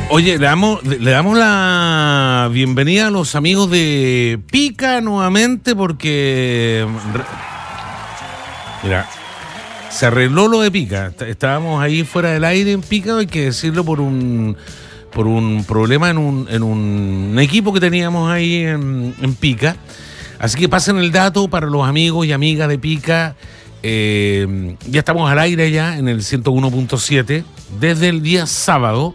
Oye, le damos la bienvenida a los amigos de Pica nuevamente porque... Mira, se arregló lo de Pica. Estábamos ahí fuera del aire en Pica, hay que decirlo, por un problema en un equipo que teníamos ahí en Pica. Así que pasen el dato para los amigos y amigas de Pica. Ya estamos al aire ya en el 101.7 desde el día sábado.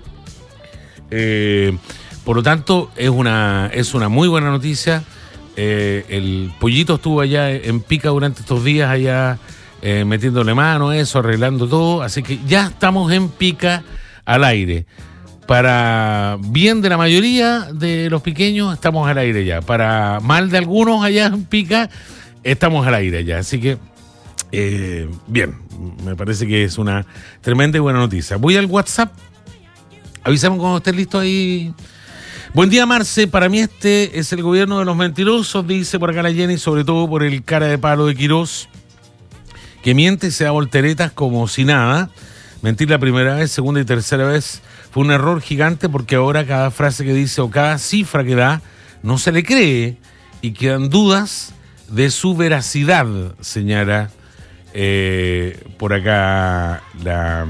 Por lo tanto, es una muy buena noticia. El Pollito estuvo allá en Pica durante estos días, allá metiéndole mano, arreglando todo. Así que ya estamos en Pica al aire. Para bien de la mayoría de los pequeños, estamos al aire ya. Para mal de algunos allá en Pica, estamos al aire ya. Así que, bien, me parece que es una tremenda y buena noticia. Voy al WhatsApp. Avisamos cuando estés listo ahí. Buen día, Marce. Para mí este es el gobierno de los mentirosos, dice por acá la Jenny, sobre todo por el cara de palo de Quirós, que miente y se da volteretas como si nada. Mentir la primera vez, segunda y tercera vez fue un error gigante, porque ahora cada frase que dice o cada cifra que da no se le cree y quedan dudas de su veracidad, señala por acá la...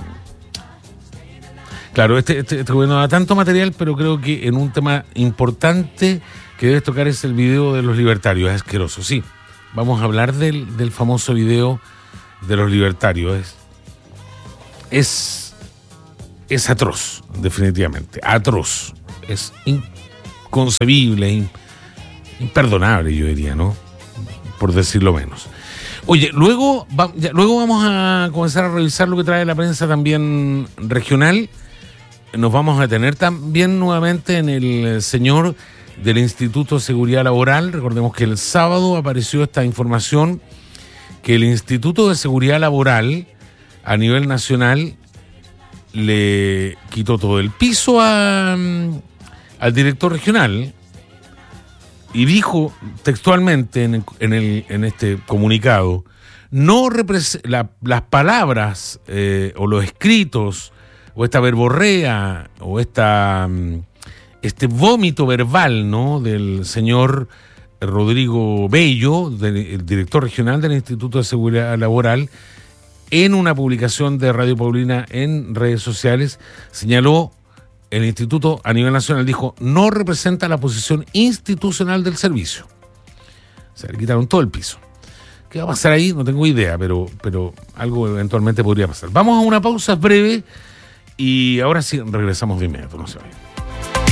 Claro, este gobierno da tanto material, pero creo que en un tema importante que debes tocar es el video de los libertarios. Es asqueroso, sí. Vamos a hablar del famoso video de los libertarios. Es atroz, definitivamente. Atroz. Es inconcebible, imperdonable, yo diría, ¿no? Por decirlo menos. Oye, luego vamos a comenzar a revisar lo que trae la prensa también regional. Nos vamos a tener también nuevamente en el señor del Instituto de Seguridad Laboral. Recordemos que el sábado apareció esta información que el Instituto de Seguridad Laboral a nivel nacional le quitó todo el piso al director regional y dijo textualmente en este comunicado: las palabras o los escritos o esta verborrea o este vómito verbal, ¿no?, del señor Rodrigo Bello, el director regional del Instituto de Seguridad Laboral, en una publicación de Radio Paulina en redes sociales, señaló el instituto a nivel nacional, dijo, no representa la posición institucional del servicio. O sea, le quitaron todo el piso. ¿Qué va a pasar ahí? No tengo idea, pero algo eventualmente podría pasar. Vamos a una pausa breve y ahora sí regresamos de inmediato, no se vayan.